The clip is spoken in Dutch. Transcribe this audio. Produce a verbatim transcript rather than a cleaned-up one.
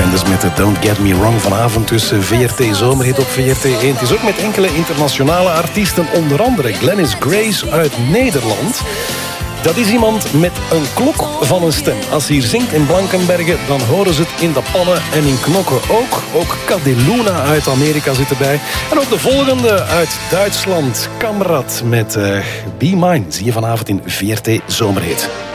Mendes met de Don't Get Me Wrong vanavond tussen V R T Zomerhit op V R T één. Het is ook met enkele internationale artiesten, onder andere Glennis Grace uit Nederland. Dat is iemand met een klok van een stem. Als hij hier zingt in Blankenbergen, dan horen ze het in de pannen en in knokken ook. Ook Cadeluna uit Amerika zit erbij. En ook de volgende uit Duitsland, Kamrat met uh, Be Mine. Zie je vanavond in V R T Zomerhit.